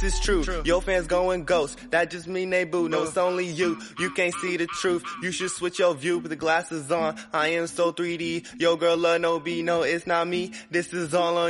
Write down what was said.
This is true. Your fans going ghost. That just mean they boo. No, it's only you. You can't see the truth. You should switch your view. Put the glasses on. I am so 3D. Yo, girl, love no B. No, it's not me. This is all on